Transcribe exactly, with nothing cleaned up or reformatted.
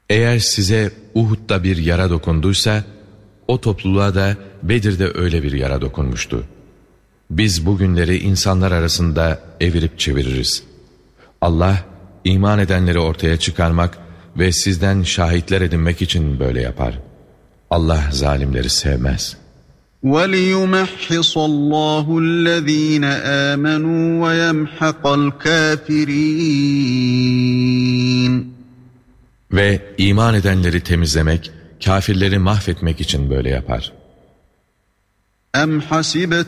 Eğer size Uhud'da bir yara dokunduysa, o topluluğa da Bedir'de öyle bir yara dokunmuştu. Biz bu günleri insanlar arasında evirip çeviririz. Allah, iman edenleri ortaya çıkarmak ve sizden şahitler edinmek için böyle yapar. Allah zalimleri sevmez. وَلِيُمَحِّصَ اللّٰهُ الَّذ۪ينَ آمَنُوا وَيَمْحَقَ الْكَافِرِينَ Ve iman edenleri temizlemek, kafirleri mahvetmek için böyle yapar. أَمْ حَسِبَتُمْ